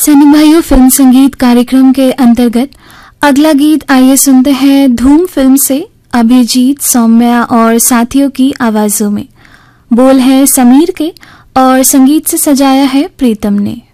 सैनिक भाइयों, फिल्म संगीत कार्यक्रम के अंतर्गत अगला गीत आइए सुनते हैं धूम फिल्म से अभिजीत, सौम्या और साथियों की आवाजों में। बोल है समीर के और संगीत से सजाया है प्रीतम ने।